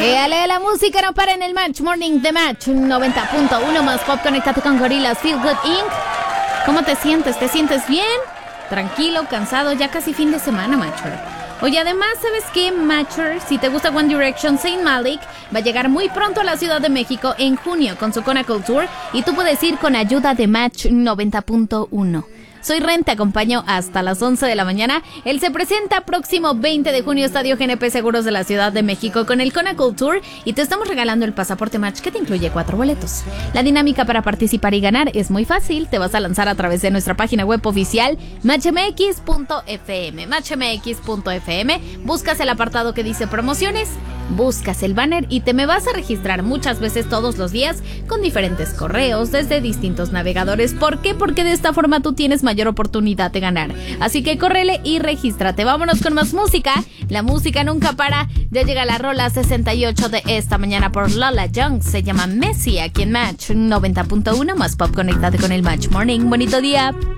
Ale, la música no para en el Match Morning de Match 90.1 más pop. Conéctate con Gorillaz Feel Good Inc. ¿Cómo te sientes? ¿Te sientes bien? Tranquilo, cansado, ya casi fin de semana, Matcher. Oye, además, ¿sabes qué, Matcher? Si te gusta One Direction, Zayn Malik va a llegar muy pronto a la Ciudad de México en junio con su Conacle Tour y tú puedes ir con ayuda de Match 90.1. Soy Ren, te acompaño hasta las 11 de la mañana. Él se presenta próximo 20 de junio, Estadio GNP Seguros de la Ciudad de México con el Conacle Tour y te estamos regalando el pasaporte Match que te incluye 4 boletos. La dinámica para participar y ganar es muy fácil. Te vas a lanzar a través de nuestra página web oficial matchmx.fm. Matchmx.fm. Buscas el apartado que dice promociones, buscas el banner y te me vas a registrar muchas veces todos los días con diferentes correos desde distintos navegadores. ¿Por qué? Porque de esta forma tú tienes mayor oportunidad de ganar. Así que córrele y regístrate. Vámonos con más música. La música nunca para. Ya llega la rola 68 de esta mañana por Lola Young. Se llama Messi aquí en Match 90.1 más pop. Conéctate con el Match Morning. Bonito día.